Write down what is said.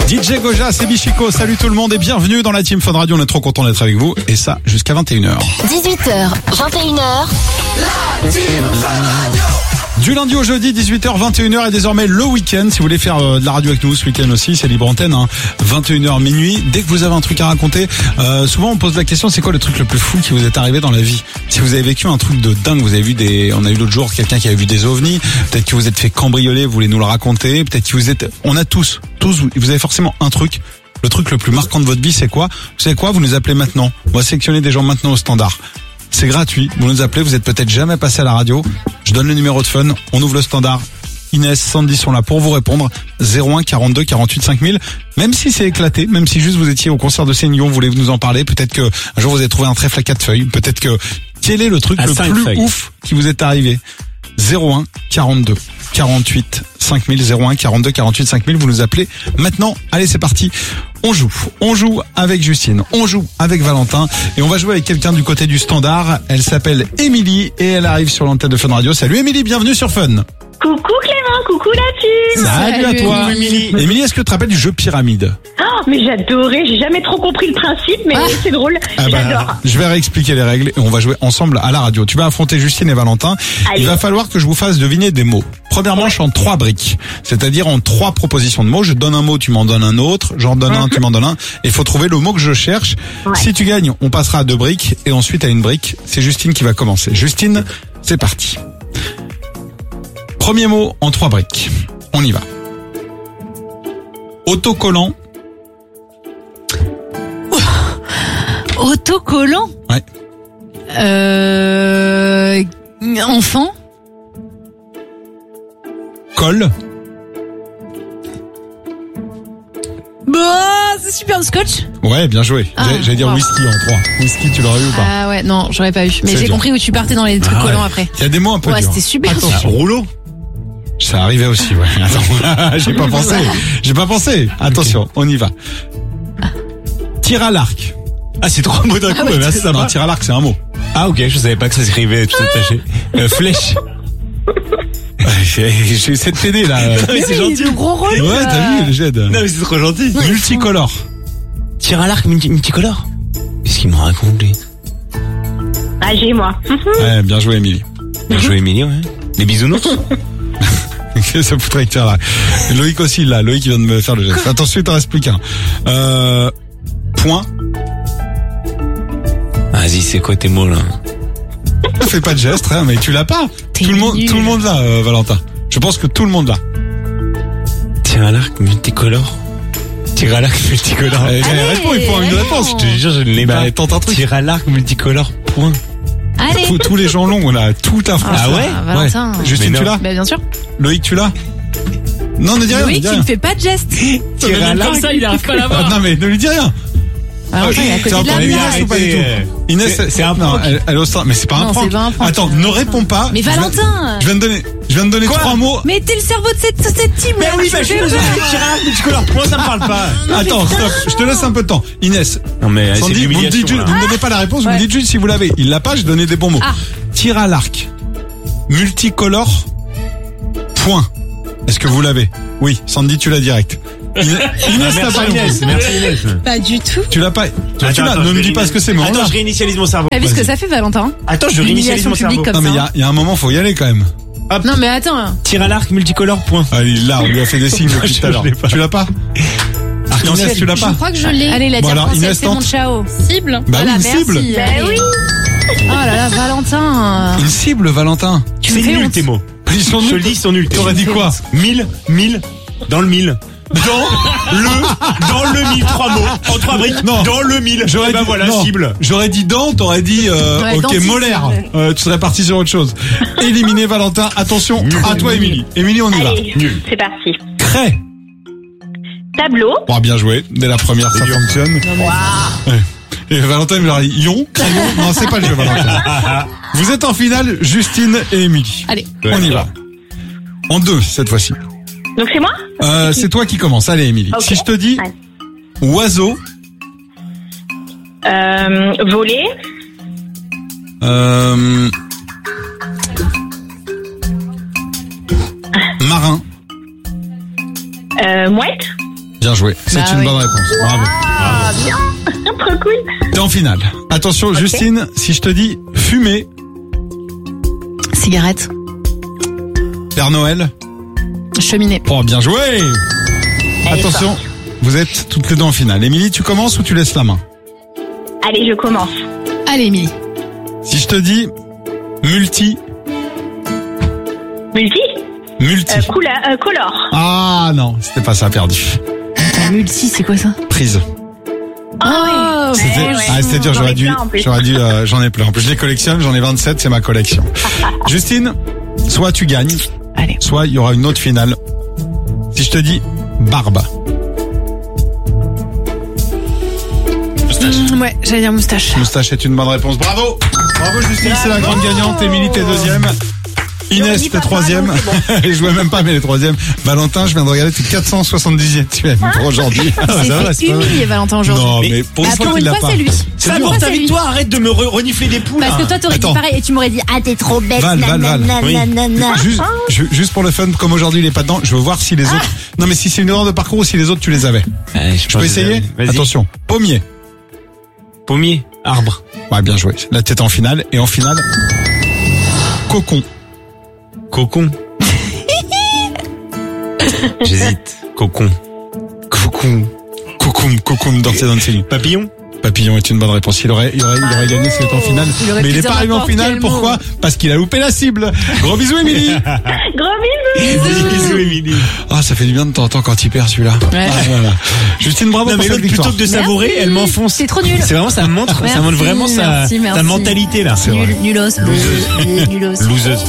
DJ Goja, c'est Bichiko, salut tout le monde et bienvenue dans la Team Fun Radio, on est trop content d'être avec vous et ça jusqu'à 21h. 18h, 21h. La Team Fun Radio. Du lundi au jeudi, 18h, 21h et désormais le week-end. Si vous voulez faire de la radio avec nous ce week-end aussi, c'est libre antenne, 21h minuit. Dès que vous avez un truc à raconter, souvent on pose la question, c'est quoi le truc le plus fou qui vous est arrivé dans la vie? Si vous avez vécu un truc de dingue, vous avez vu on a eu l'autre jour quelqu'un qui avait vu des ovnis, peut-être que vous êtes fait cambrioler, vous voulez nous le raconter, peut-être que on a tous, vous avez forcément un truc. Le truc le plus marquant de votre vie, c'est quoi? Vous savez quoi? Vous nous appelez maintenant. On va sélectionner des gens maintenant au standard. C'est gratuit, vous nous appelez, vous êtes peut-être jamais passé à la radio. Je donne le numéro de Fun, on ouvre le standard. Inès, Sandy sont là pour vous répondre. 01 42 48 5000. Même si c'est éclaté, même si juste vous étiez au concert de Céline Dion, vous voulez nous en parler, peut-être que un jour vous avez trouvé un trèfle à 4 feuilles, peut-être que quel est le truc le plus feuilles. Ouf qui vous est arrivé? 01 42 48 5000, 01 42 48 5000, vous nous appelez maintenant. Allez, c'est parti. On joue avec Justine, on joue avec Valentin et on va jouer avec quelqu'un du côté du standard. Elle s'appelle Émilie et elle arrive sur l'antenne de Fun Radio. Salut Émilie, bienvenue sur Fun. Coucou Clément, coucou la team. Salut à toi Émilie. Émilie, est-ce que tu te rappelles du jeu Pyramide? Oh, mais j'adorais, j'ai jamais trop compris le principe, mais c'est drôle, j'adore. Je vais réexpliquer les règles et on va jouer ensemble à la radio. Tu vas affronter Justine et Valentin. Allez. Il va falloir que je vous fasse deviner des mots. Première manche en 3 briques, c'est-à-dire en 3 propositions de mots. Je donne un mot, tu m'en donnes un autre, j'en donne un, tu m'en donnes un. Et il faut trouver le mot que je cherche. Ouais. Si tu gagnes, on passera à 2 briques et ensuite à 1 brique. C'est Justine qui va commencer. Justine, c'est parti. Premier mot en 3 briques. On y va. Autocollant. Autocollant. Ouais. Enfant. Colle. Bah, c'est super, scotch. Ouais, bien joué. J'allais dire whisky en 3. Whisky, tu l'aurais eu ou pas? Ah ouais, non, j'aurais pas eu. Mais j'ai compris où tu partais dans les trucs collants après. Il y a des mots un peu durs. C'était super. Attention. Rouleau. Ça arrivait aussi, ouais. Attends, j'ai pas pensé. Attention, on y va. Tir à l'arc. Ah, c'est 3 mots d'un coup, merci. Non, tir à l'arc, c'est un mot. Ah, ok, je savais pas que ça s'écrivait tout attaché. Flèche. J'ai essayé de t'aider, là. Mais c'est gentil. Le gros rôle. Ouais, t'as vu, j'aide. Non, mais c'est trop gentil. Multicolore. Tir à l'arc multicolore. Qu'est-ce qu'il me raconte, lui? Ah, j'ai moi. Ouais, bien joué, Émilie. Bien joué, Émilie, ouais. Les bisounours. Ça foutrait que faire là. Loïc aussi, là. Loïc qui vient de me faire le geste. Attention, il t'en reste plus qu'un. Point. Vas-y, c'est quoi tes mots, là? Fais pas de geste, hein, mais tu l'as pas. Tout le monde l'a, Valentin. Je pense que tout le monde l'a. Tir à l'arc multicolore. Tir à l'arc multicolore. Réponds, il faut une réponse. Je te jure, je ne l'ai pas. Tente un truc. Tir à l'arc multicolore, point. Allez. Tous les gens longs, on a tout la France. Ah ouais? Valentin. Ouais. Justine, tu l'as? Bah, bien sûr. Loïc, tu l'as? Non, ne dis rien. Loïc, tu ne fais pas de geste. Tir à l'arc. Comme ça, il arrive pas à l'avoir. Non, mais ne lui dis rien. Valentin, il est à côté de la Inès, ou pas du tout? Inès, c'est un point. Elle est au sein, mais c'est pas un point. Attends, ne réponds pas. Mais Valentin! Je viens de donner 3 mots. Mais t'es le cerveau de cette team, Mais oui, bah, je suis désolé. Tir à l'arc multicolore, point, ça me parle pas. Attends, stop. Je te laisse un peu de temps. Inès. Non, mais c'est Sandy, vous ne donnez pas la réponse, vous me dites juste si vous l'avez. Il l'a pas, je donnais des bons mots. Tir à l'arc. Multicolore. Point. Est-ce que vous l'avez? Oui, Sandy, tu l'as direct. Inès, t'as pas Inès. Merci Inès. Pas du tout. Tu l'as pas. Tu l'as. Ne me dis pas ce que c'est, mais attends, je réinitialise mon cerveau. T'as vu ce que ça fait, Valentin? Attends, je réinitialise mon cerveau. Non, mais il y a un moment, faut y aller quand même. Hop. Non, mais attends. Tir à l'arc multicolore, point. Allez, là, on lui a fait des signes depuis tout à l'heure. Tu l'as pas? Inès, tu l'as pas? Je crois que je l'ai. Allez, la dire française, c'est mon ciao. Cible. Bah oui, une cible. Bah oui. Oh là là, Valentin. Une cible, Valentin. C'est nul tes mots. Ils sont nuls. Je dis, ils sont nuls. T'aurais dit quoi? 1000, dans le 1000. Dans le 1000, 3 mots. En 3 briques. Non. Dans le 1000. J'aurais dit, voilà, non. cible. J'aurais dit t'aurais dit, ok, dentiste, molaire. Tu serais parti sur autre chose. Éliminé, Valentin. Attention, à toi, Émilie. Émilie, on y va. Nul. C'est parti. Craie. Tableau. Bon, bien joué. Dès la première, ça fonctionne. Ouais. Et Valentin me leur dit ion, crayon. Non, c'est pas le jeu, Valentin. Vous êtes en finale, Justine et Émilie. Allez. On y va. En 2, cette fois-ci. Donc c'est moi? C'est toi qui commence. Allez, Émilie. Okay. Si je te dis oiseau. Voler. Marin. Mouette. Bien Bien joué. C'est une bonne réponse. Bravo. Ah, bien. Trop cool. T'es en finale. Attention, Justine, si je te dis fumer, Cigarette. Père Noël. Cheminée. Oh, bien joué. Attention, vous êtes toutes les deux en finale. Émilie, tu commences ou tu laisses la main? Allez, je commence. Allez, Émilie. Si je te dis multi. Color. Ah non, c'était pas ça, perdu. Attends, multi, c'est quoi ça? Prise. Oh, C'était dur, j'en ai plein. En plus, je les collectionne, j'en ai 27, c'est ma collection. Justine, soit tu gagnes, allez. Soit il y aura une autre finale. Si je te dis barbe. Ouais, j'allais dire moustache. Moustache est une bonne réponse. Bravo. Bravo Justine, c'est la grande gagnante. Émilie, t'es deuxième. Inès, t'es troisième. Je jouais même pas, mais les troisième. Valentin, je viens de regarder, t'es 470e. Tu es pour aujourd'hui. C'est humilié, Valentin, aujourd'hui. Non, mais pour une fois, c'est lui. Ça pour ta victoire, arrête de me renifler des poules. Parce que toi, t'aurais dit pareil et tu m'aurais dit, ah, t'es trop bête. Val. Oui. Juste pour le fun, comme aujourd'hui il est pas dedans, je veux voir si les autres. Non, mais si c'est une erreur de parcours ou si les autres tu les avais. Je peux essayer? Attention. Pommier. Arbre. Ouais, bien joué. Là, t'es en finale. Et en finale, cocon. J'hésite. Cocoon Dirty Dancing. Papillon est une bonne réponse. Il aurait gagné s'il était en finale. Mais il est pas arrivé en finale. Pourquoi? Parce qu'il a loupé la cible. Gros bisous, Émilie. Gros bisous, Émilie. Ah, ça fait du bien de t'entendre quand il perd celui-là. Ouais. Ah, voilà. Justine, bravo pour cette victoire. Plutôt que de savourer, Merci. elle m'enfonce. C'est trop nul. C'est vraiment, ça montre vraiment sa mentalité, là. Merci. C'est vrai. Nulos. Loseuse.